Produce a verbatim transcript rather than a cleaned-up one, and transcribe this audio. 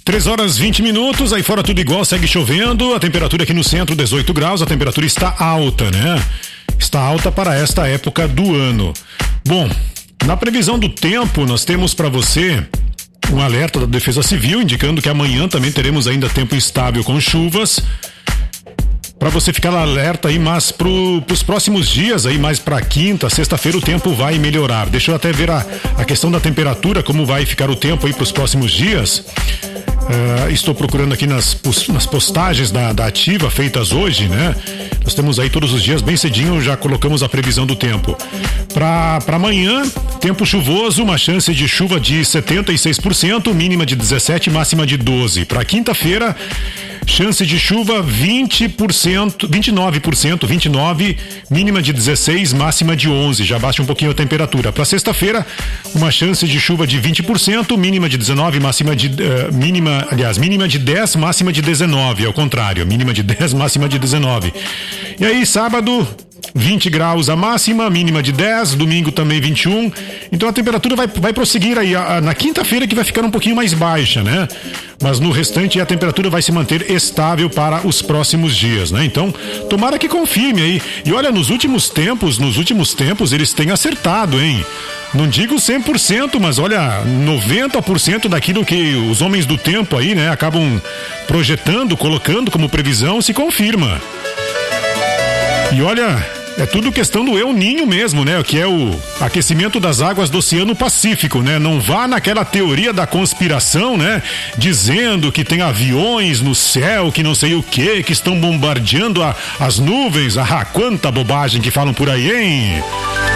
três horas vinte minutos, aí fora tudo igual, segue chovendo, a temperatura aqui no centro dezoito graus, a temperatura está alta, né? Está alta para esta época do ano. Bom, na previsão do tempo, nós temos para você um alerta da Defesa Civil indicando que amanhã também teremos ainda tempo instável com chuvas. Para você ficar alerta aí, mas para os próximos dias aí, mais para quinta, sexta-feira o tempo vai melhorar. Deixa eu até ver a, a questão da temperatura, como vai ficar o tempo aí para os próximos dias. Uh, estou procurando aqui nas, nas postagens da, da Ativa feitas hoje, né? Nós temos aí todos os dias, bem cedinho, já colocamos a previsão do tempo. Para amanhã, tempo chuvoso, uma chance de chuva de setenta e seis por cento, mínima de dezessete, máxima de doze. Para quinta-feira, chance de chuva vinte por cento, vinte e nove por cento, vinte e nove, mínima de dezesseis, máxima de onze, já baixa um pouquinho a temperatura. Para sexta-feira, uma chance de chuva de vinte por cento, mínima de dezenove, máxima de uh, mínima, aliás, mínima de dez, máxima de dezenove, ao contrário, mínima de dez, máxima de dezenove. E aí, sábado, vinte graus a máxima, mínima de dez, domingo também vinte e um. Então a temperatura vai, vai prosseguir aí a, a, na quinta-feira, que vai ficar um pouquinho mais baixa, né? Mas no restante a temperatura vai se manter estável para os próximos dias, né? Então, tomara que confirme aí. E olha, nos últimos tempos, nos últimos tempos eles têm acertado, hein? Não digo cem por cento, mas olha, noventa por cento daquilo que os homens do tempo aí, né, acabam projetando, colocando como previsão, se confirma. E olha, é tudo questão do El Ninho mesmo, né? Que é o aquecimento das águas do Oceano Pacífico, né? Não vá naquela teoria da conspiração, né? Dizendo que tem aviões no céu, que não sei o que, que estão bombardeando a, as nuvens. Ah, quanta bobagem que falam por aí, hein?